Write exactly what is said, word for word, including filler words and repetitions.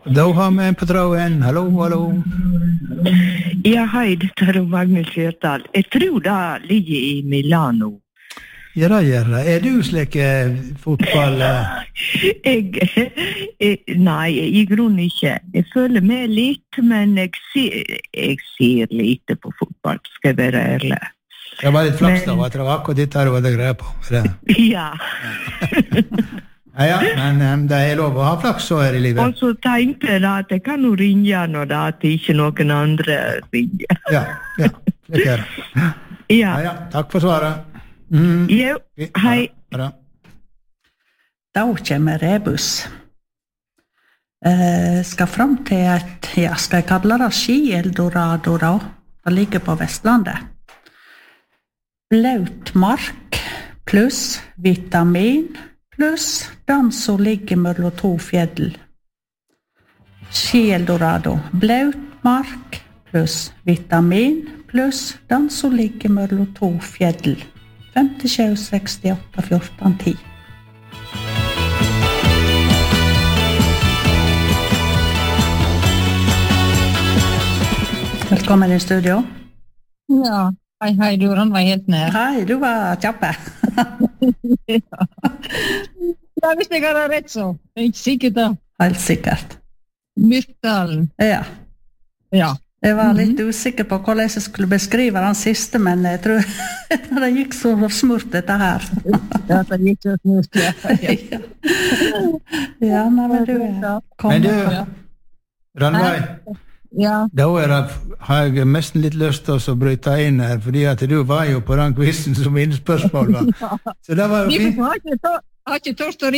Da har vi en på tråden. Hallo, hallo. Ja, hei, dette er Magnus Fjertal. Jeg tror det ligger i Milano. Ja, det gjør det. Er du slik eh, fotball? Eh? Jeg, jeg, nei, i grunnen ikke. Jeg føler med litt, men jeg ser, jeg ser lite på fotball, skal jeg være ærlig. Det var litt flaks da, at det var akkurat ditt her og det greier på. Det. Ja. Ja, ja, men um, det er lov å ha flaks så her i livet. Og så tenkte jeg da at jeg kan jo ringe når det at ikke noen andre ringer. Ja, ja, det gjør det. Ja. Ja, ja, takk for svaret. Mm. Jo, hei. Ja, da kommer Rebus. Eh, skal frem til et, ja, skal jeg kalle det Ski-Eldorado da? Det ligger på Vestlandet. Blaut mark pluss vitamin pluss den som ligger mellom to fjell. Ski-Eldorado. Blaut mark pluss vitamin pluss den som ligger mellom to fjell. femtisju sekstiåtte fjorten ti. Velkommen i studio. Ja, hei, hei, du var helt nær. Hei, du var kjappe. Ja. Ja, hvis jeg har rett så. Det er ikke sikkert da. Helt sikkert. Myrkdalen. Ja. Ja. Jeg var litt usikker på hvordan jeg skulle beskrive den siste, men jeg tror det gikk så smurt dette her. Ja, det gikk så smurt, ja. Ja, ja men du er Men du, Rannveig, ja. da er det, har jeg nesten litt lyst til å bryte inn her, fordi at du var jo på den quizen som innspørsmål var. Så det var jo fint. Vi har ikke tårt å